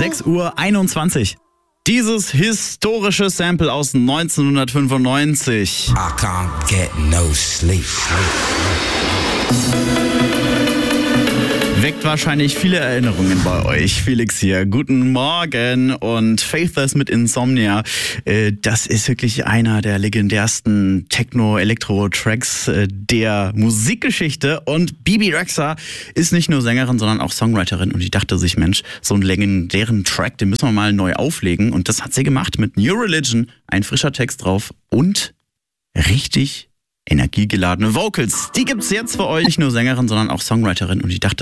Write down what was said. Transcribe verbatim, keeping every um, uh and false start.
sechs Uhr einundzwanzig. Dieses historische Sample aus neunzehnhundertfünfundneunzig. I can't get no sleep. Weckt wahrscheinlich viele Erinnerungen bei euch. Felix hier, guten Morgen. Und Faithless mit Insomnia, äh, das ist wirklich einer der legendärsten Techno-Elektro-Tracks äh, der Musikgeschichte. Und Bebe Rexha ist nicht nur Sängerin, sondern auch Songwriterin. Und die dachte sich, Mensch, so einen legendären Track, den müssen wir mal neu auflegen. Und das hat sie gemacht mit New Religion, ein frischer Text drauf und richtig energiegeladene Vocals. Die gibt's jetzt für euch. Nicht nur Sängerin, sondern auch Songwriterin. Und die dachte